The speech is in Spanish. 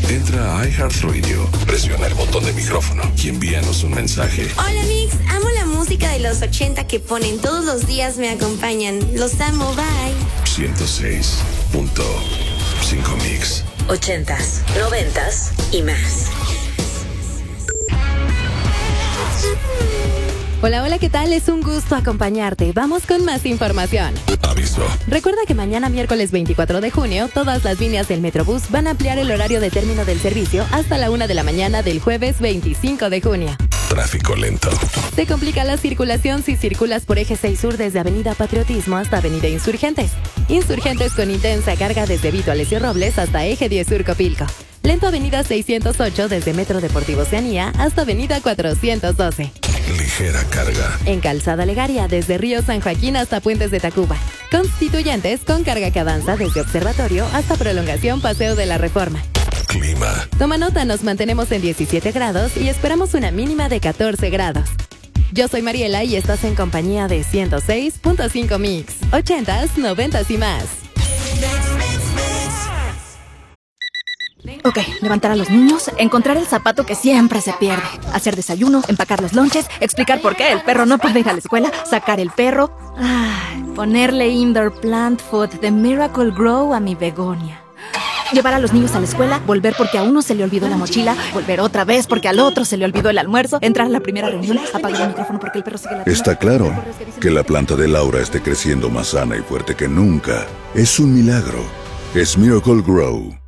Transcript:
Entra a iHeartRadio, presiona el botón de micrófono y envíanos un mensaje. Hola Mix, amo la música de los 80 que ponen todos los días, me acompañan. Los amo, bye. 106.5 Mix. 80s, 90s y más. Hola, hola, ¿qué tal? Es un gusto acompañarte. Vamos con más información. Aviso. Recuerda que mañana miércoles 24 de junio, todas las líneas del Metrobús van a ampliar el horario de término del servicio hasta la 1 de la mañana del jueves 25 de junio. Tráfico lento. Se complica la circulación si circulas por Eje 6 Sur desde Avenida Patriotismo hasta Avenida Insurgentes. Insurgentes con intensa carga desde Vito Alessio Robles hasta Eje 10 Sur Copilco. Lento Avenida 608 desde Metro Deportivo Oceanía hasta Avenida 412. Ligera carga. En Calzada Legaria desde Río San Joaquín hasta Puentes de Tacuba. Constituyentes con carga que avanza desde Observatorio hasta Prolongación Paseo de la Reforma. Clima. Toma nota, nos mantenemos en 17 grados y esperamos una mínima de 14 grados. Yo soy Mariela y estás en compañía de 106.5 Mix, 80s, 90s y más. Ok, levantar a los niños, encontrar el zapato que siempre se pierde, hacer desayuno, empacar los lonches, explicar por qué el perro no puede ir a la escuela, sacar el perro, ponerle indoor plant food de Miracle Grow a mi begonia. Llevar a los niños a la escuela, volver porque a uno se le olvidó la mochila, volver otra vez porque al otro se le olvidó el almuerzo, entrar a la primera reunión, apagar el micrófono porque el perro sigue latiendo. Está claro que la planta de Laura esté creciendo más sana y fuerte que nunca. Es un milagro. Es Miracle Grow.